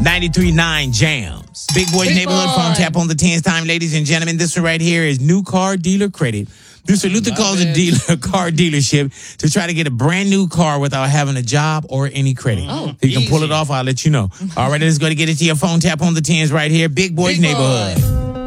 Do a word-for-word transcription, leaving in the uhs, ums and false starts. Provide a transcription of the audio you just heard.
ninety-three point nine Jams. Big Boy's Big Neighborhood Boy. phone tap on the tens time, ladies and gentlemen. This one right here is new car dealer credit. Mister Luther Love calls it. a dealer car dealership to try to get a brand new car without having a job or any credit. Oh, if you can pull easy. it off, I'll let you know. All right, let's go to get it to your phone tap on the tens right here. Big Boy's Big Boy. Neighborhood.